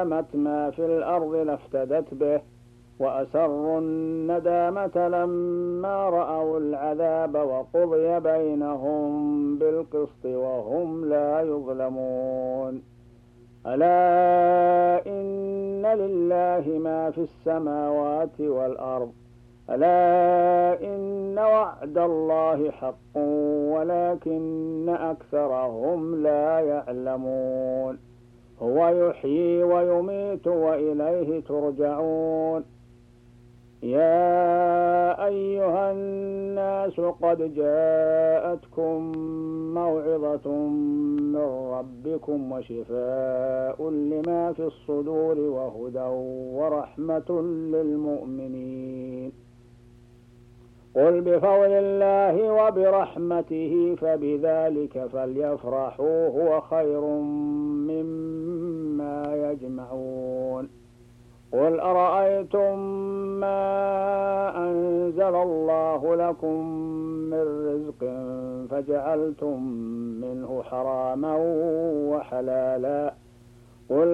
علمت ما في الأرض لافتدت به وأسروا الندامة لما رأوا العذاب وقضي بينهم بالقسط وهم لا يظلمون. ألا إن لله ما في السماوات والأرض ألا إن وعد الله حق ولكن أكثرهم لا يعلمون. هو يحيي ويميت وإليه ترجعون. يا أيها الناس قد جاءتكم موعظة من ربكم وشفاء لما في الصدور وهدى ورحمة للمؤمنين. قل بفضل الله وبرحمته فبذلك فليفرحوا هو خير مما يجمعون. قل أرأيتم ما أنزل الله لكم من رزق فجعلتم منه حراما وحلالا قل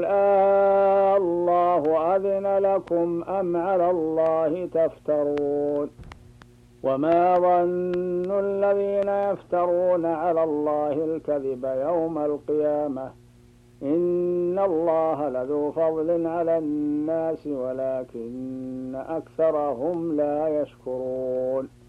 الله أذن لكم أم على الله تفترون. وما ظن الذين يفترون على الله الكذب يوم القيامة إن الله لذو فضل على الناس ولكن أكثرهم لا يشكرون.